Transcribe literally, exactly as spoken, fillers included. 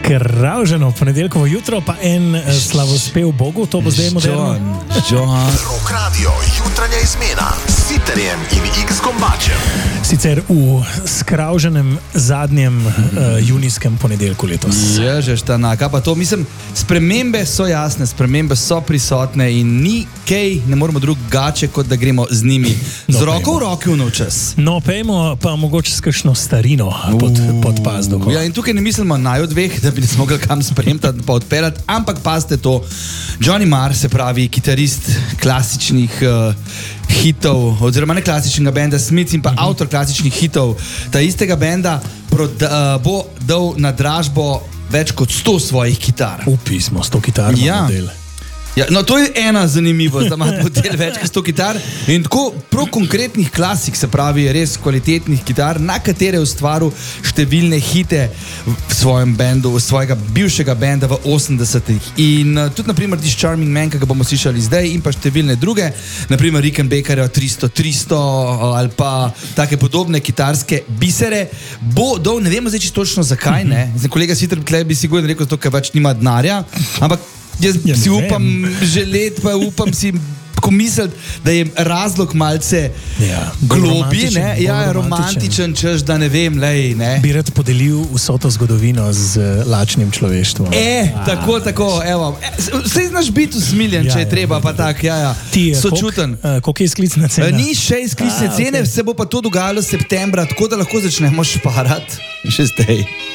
Skravženo ponedeljkovo jutro, pa en slavospev Bogu, to bo zdaj moderno. Rock Radio, jutranja izmena s Siterjem in X-Gombačem. Sicer v skravženem zadnjem uh, junijskem ponedeljku letos. Ježeš, ta naka, pa to mislim, spremembe so jasne, spremembe so prisotne in ni kaj, ne moramo drugače, kot da gremo z njimi No, z roko pejmo. v roki v novčas. No, pejmo pa mogoče s kakšno starino pod, pod pazdoko. Ja, in tukaj ne mislimo naj od dveh, da bi nas mogli kam spremljati pa odpeljati, ampak pazite to, Johnny Marr, se pravi kitarist klasičnih uh, hitov, oziroma ne klasičnega benda Smith in pa uh-huh. avtor klasičnih hitov, ta istega benda proda, uh, bo dal na dražbo več kot sto svojih kitar. Upismo, sto kitar Ja. model. Ja, no, to je ena zanimivost, da ima model več kot sto kitar in tako prav konkretnih klasik, se pravi res kvalitetnih kitar, na katere je ustvaril številne hite v svojem bendu, v svojega bivšega benda v osemdesetih. In uh, tudi naprimer This Charming Man, ki ga bomo slišali zdaj, in pa številne druge, naprimer Rickenbackerja tristo tristo uh, ali pa take podobne kitarske bisere, bo dol, ne vemo zdaj čisto točno zakaj, ne, zdaj kolega Siter tle bi sigurno rekel, zato, ker več nima denarja, ampak jaz Ja, si ne upam vem. želeti, pa upam si misliti, da je razlog malce Ja, bolj globi, romantičen, ne? bolj Ja, romantičen. romantičen, češ, da ne vem, lej, ne? Bi rad podelil vso to zgodovino z uh, lačnim človeštvom. E, tako, tako, evo. E, saj znaš biti usmiljen, Ja, če je ja, treba, ja, pa ja. tak, ja, ja. Ti, uh, Sočuten. Koliko uh, kolik je izklicna cena? E, Ni še izklicne A, cene, okej. se bo pa to dogajalo septembra, tako da lahko začnemo šparati. Še zdaj.